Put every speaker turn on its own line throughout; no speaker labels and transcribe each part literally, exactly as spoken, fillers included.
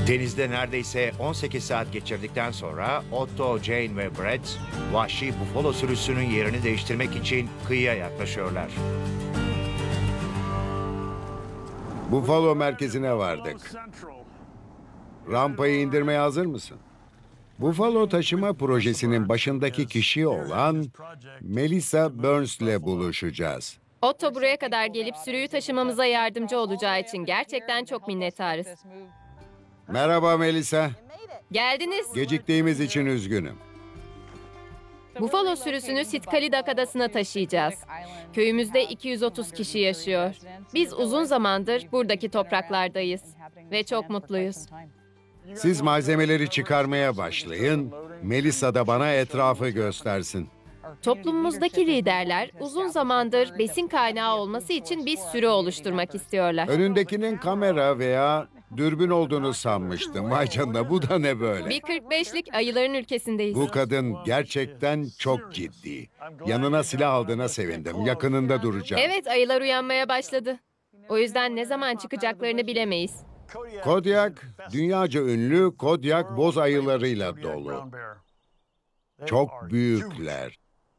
Denizde neredeyse on sekiz saat geçirdikten sonra Otto, Jane ve Brett, vahşi bufalo sürüsünün yerini değiştirmek için kıyıya yaklaşıyorlar.
Buffalo merkezine vardık. Rampayı indirmeye hazır mısın? Buffalo taşıma projesinin başındaki kişi olan Melissa Burns'le buluşacağız.
Otto buraya kadar gelip sürüyü taşımamıza yardımcı olacağı için gerçekten çok minnettarız.
Merhaba Melissa.
Geldiniz.
Geciktiğimiz için üzgünüm.
Bufalo sürüsünü Sitkalidak adasına taşıyacağız. Köyümüzde iki yüz otuz kişi yaşıyor. Biz uzun zamandır buradaki topraklardayız ve çok mutluyuz.
Siz malzemeleri çıkarmaya başlayın. Melissa da bana etrafı göstersin.
Toplumumuzdaki liderler uzun zamandır besin kaynağı olması için bir sürü oluşturmak istiyorlar.
Önündekinin kamera veya dürbün olduğunu sanmıştım. Vay canına, bu da ne böyle?
Bir kırk beşlik ayıların ülkesindeyiz.
Bu kadın gerçekten çok ciddi. Yanına silah aldığına sevindim. Yakınında duracağım.
Evet, ayılar uyanmaya başladı. O yüzden ne zaman çıkacaklarını bilemeyiz.
Kodiak, dünyaca ünlü Kodiak boz ayılarıyla dolu. Çok büyükler.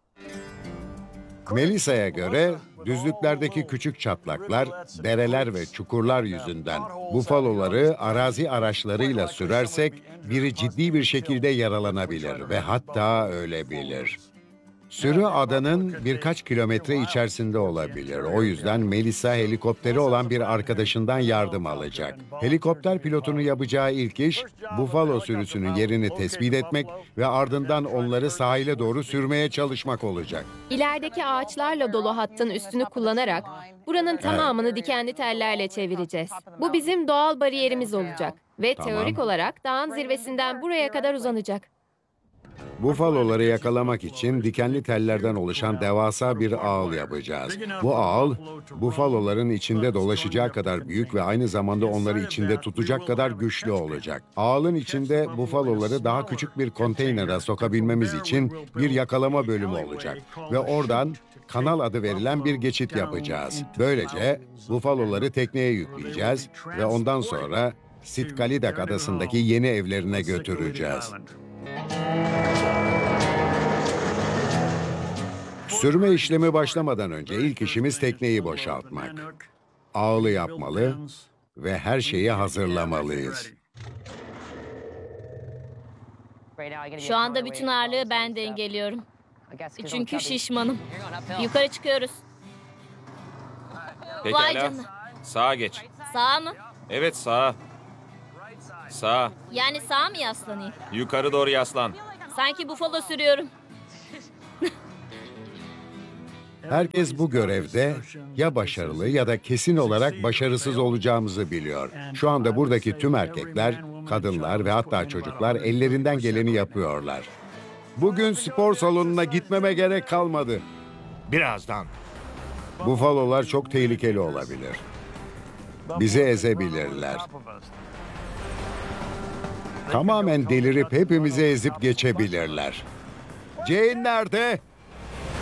Melissa'ya göre düzlüklerdeki küçük çatlaklar, dereler ve çukurlar yüzünden bufaloları arazi araçlarıyla sürersek biri ciddi bir şekilde yaralanabilir ve hatta ölebilir. Sürü adanın birkaç kilometre içerisinde olabilir. O yüzden Melissa helikopteri olan bir arkadaşından yardım alacak. Helikopter pilotunu yapacağı ilk iş, bufalo sürüsünün yerini tespit etmek ve ardından onları sahile doğru sürmeye çalışmak olacak.
İlerideki ağaçlarla dolu hattın üstünü kullanarak buranın tamamını dikenli tellerle çevireceğiz. Bu bizim doğal bariyerimiz olacak ve
Tamam.
teorik olarak dağın zirvesinden buraya kadar uzanacak.
Bufaloları yakalamak için dikenli tellerden oluşan devasa bir ağıl yapacağız. Bu ağıl, bufaloların içinde dolaşacağı kadar büyük ve aynı zamanda onları içinde tutacak kadar güçlü olacak. Ağılın içinde bufaloları daha küçük bir konteynere sokabilmemiz için bir yakalama bölümü olacak. Ve oradan kanal adı verilen bir geçit yapacağız. Böylece bufaloları tekneye yükleyeceğiz ve ondan sonra Sitkalidak adasındaki yeni evlerine götüreceğiz. Sürme işlemi başlamadan önce ilk işimiz tekneyi boşaltmak. Ağlı yapmalı ve her şeyi hazırlamalıyız.
Şu anda bütün ağırlığı ben dengeliyorum. Çünkü şişmanım. Yukarı çıkıyoruz. Vay
Pekala.
canına.
Sağa geç.
Sağa mı?
Evet, sağa. Sağa.
Yani sağa mı yaslanayım?
Yukarı doğru yaslan.
Sanki bufalo sürüyorum.
Herkes bu görevde ya başarılı ya da kesin olarak başarısız olacağımızı biliyor. Şu anda buradaki tüm erkekler, kadınlar ve hatta çocuklar ellerinden geleni yapıyorlar. Bugün spor salonuna gitmeme gerek kalmadı.
Birazdan.
Bufalolar çok tehlikeli olabilir. Bizi ezebilirler. Tamamen delirip hepimizi ezip geçebilirler. Jane nerede?